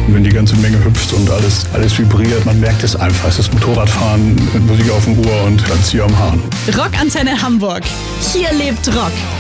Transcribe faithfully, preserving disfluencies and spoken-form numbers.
Und wenn die ganze Menge hüpft und alles, alles vibriert, man merkt es einfach. Es ist Motorradfahren, Musik auf dem Ohr und dann Zieher am Hahn. Rockantenne Hamburg. Hier lebt Rock.